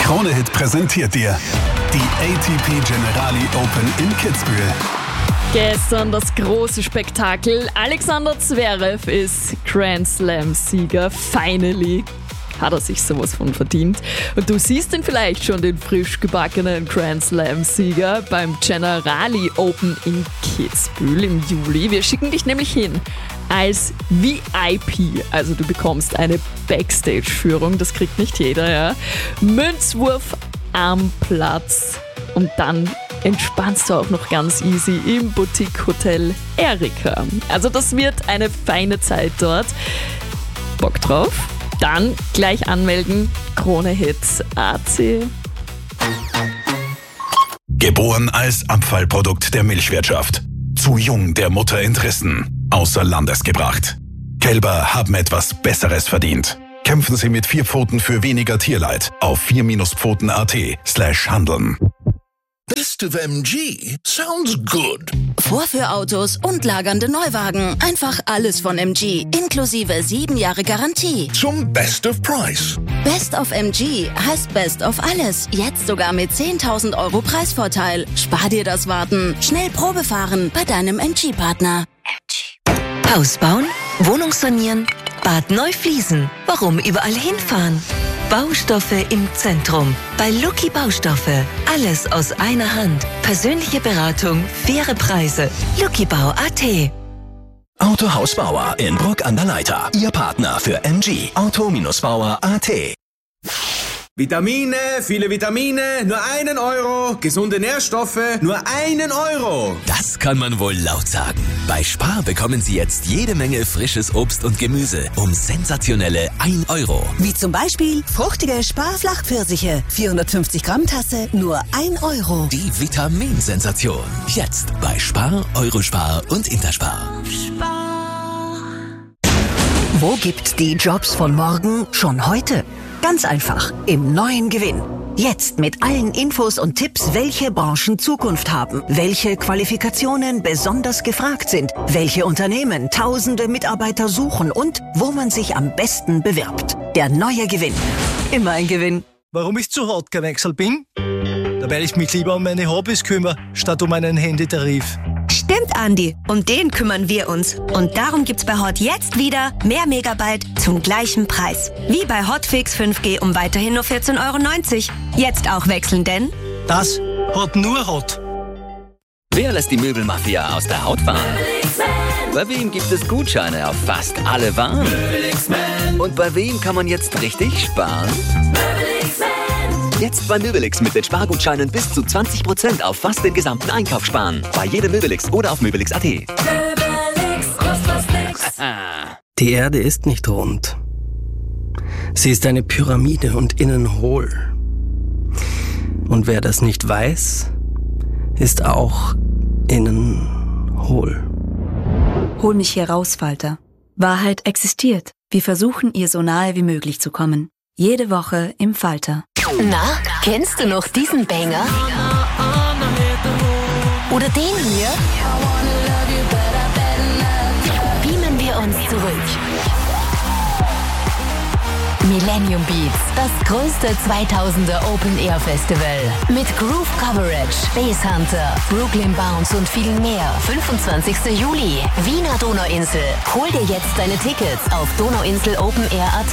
Krone-Hit präsentiert dir die ATP Generali Open in Kitzbühel. Gestern das große Spektakel. Alexander Zverev ist Grand Slam-Sieger. Finally hat er sich sowas von verdient. Und du siehst ihn vielleicht schon, den frisch gebackenen Grand Slam-Sieger beim Generali Open in Kitzbühel im Juli. Wir schicken dich nämlich hin als VIP. Also du bekommst eine Backstage-Führung, das kriegt nicht jeder, ja. Münzwurf am Platz und dann entspannst du auch noch ganz easy im Boutique-Hotel Erika. Also das wird eine feine Zeit dort. Bock drauf? Dann gleich anmelden. Krone-Hit AC. Geboren als Abfallprodukt der Milchwirtschaft. Zu jung der Mutter entrissen. Außer Landes gebracht. Kälber haben etwas Besseres verdient. Kämpfen Sie mit 4 Pfoten für weniger Tierleid auf 4-Pfoten.at/handeln. Best of MG sounds good. Vorführautos und lagernde Neuwagen. Einfach alles von MG. Inklusive 7 Jahre Garantie. Zum Best of Price. Best of MG heißt Best of alles. Jetzt sogar mit 10.000 Euro Preisvorteil. Spar dir das Warten. Schnell Probe fahren bei deinem MG-Partner. Haus bauen, Wohnung sanieren, Bad neu fließen. Warum überall hinfahren? Baustoffe im Zentrum. Bei Lucky Baustoffe. Alles aus einer Hand. Persönliche Beratung, faire Preise. luckybau.at. Autohausbauer in Bruck an der Leitha. Ihr Partner für MG. Auto-Bauer.at. Vitamine, viele Vitamine, nur 1 Euro. Gesunde Nährstoffe, nur 1 Euro. Das kann man wohl laut sagen. Bei Spar bekommen Sie jetzt jede Menge frisches Obst und Gemüse um sensationelle 1 Euro. Wie zum Beispiel fruchtige Spar-Flachpfirsiche. 450 Gramm Tasse, nur 1 Euro. Die Vitaminsensation. Jetzt bei Spar, Eurospar und Interspar. Wo gibt's die Jobs von morgen schon heute? Ganz einfach, im neuen Gewinn. Jetzt mit allen Infos und Tipps, welche Branchen Zukunft haben, welche Qualifikationen besonders gefragt sind, welche Unternehmen tausende Mitarbeiter suchen und wo man sich am besten bewirbt. Der neue Gewinn. Immer ein Gewinn. Warum ich zu hart gewechselt bin? Weil ich mich lieber um meine Hobbys kümmere, statt um einen Handytarif. Stimmt, Andi. Um den kümmern wir uns. Und darum gibt's bei Hot jetzt wieder mehr Megabyte zum gleichen Preis. Wie bei Hotfix 5G um weiterhin nur 14,90 Euro. Jetzt auch wechseln, denn Das hat nur Hot. Wer lässt die Möbelmafia aus der Haut fahren? Bei wem gibt es Gutscheine auf fast alle Waren? Und bei wem kann man jetzt richtig sparen? Jetzt bei Möbelix mit den Spargutscheinen bis zu 20% auf fast den gesamten Einkauf sparen. Bei jedem Möbelix oder auf Möbelix.at. Die Erde ist nicht rund. Sie ist eine Pyramide und innen hohl. Und wer das nicht weiß, ist auch innen hohl. Hol mich hier raus, Falter. Wahrheit existiert. Wir versuchen, ihr so nahe wie möglich zu kommen. Jede Woche im Falter. Na, kennst du noch diesen Banger? Oder den hier? Beamen wir uns zurück. Millennium Beats, das größte 2000er Open Air Festival. Mit Groove Coverage, Bass Hunter, Brooklyn Bounce und viel mehr. 25. Juli, Wiener Donauinsel. Hol dir jetzt deine Tickets auf donauinselopenair.at.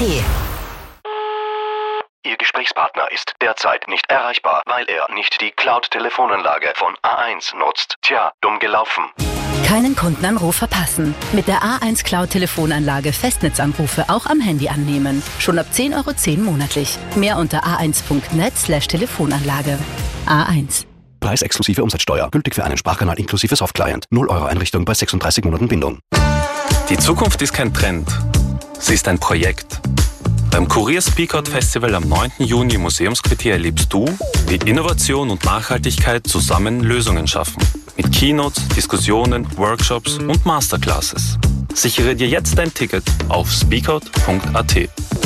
Ihr Gesprächspartner ist derzeit nicht erreichbar, weil er nicht die Cloud-Telefonanlage von A1 nutzt. Tja, dumm gelaufen. Keinen Kundenanruf verpassen. Mit der A1 Cloud-Telefonanlage Festnetzanrufe auch am Handy annehmen. Schon ab 10,10 € monatlich. Mehr unter a1.net/Telefonanlage. A1. Preis exklusive Umsatzsteuer. Gültig für einen Sprachkanal inklusive Softclient. 0 € Einrichtung bei 36 Monaten Bindung. Die Zukunft ist kein Trend. Sie ist ein Projekt. Beim Kurier Speakout Festival am 9. Juni im Museumsquartier erlebst du, wie Innovation und Nachhaltigkeit zusammen Lösungen schaffen. Mit Keynotes, Diskussionen, Workshops und Masterclasses. Sichere dir jetzt dein Ticket auf speakout.at.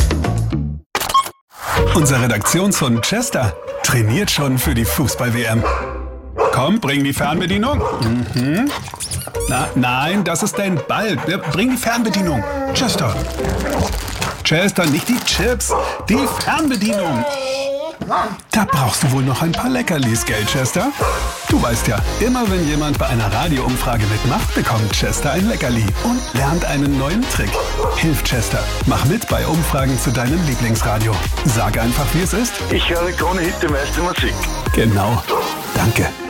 Unser Redaktionshund Chester trainiert schon für die Fußball-WM. Komm, bring die Fernbedienung. Mhm. Nein, das ist dein Ball. Bring die Fernbedienung. Chester, nicht die Chips, die Fernbedienung. Da brauchst du wohl noch ein paar Leckerlis, gell, Chester? Du weißt ja, immer wenn jemand bei einer Radioumfrage mitmacht, bekommt Chester ein Leckerli und lernt einen neuen Trick. Hilf Chester. Mach mit bei Umfragen zu deinem Lieblingsradio. Sag einfach, wie es ist. Ich höre Krone Hit, die meiste Musik. Genau. Danke.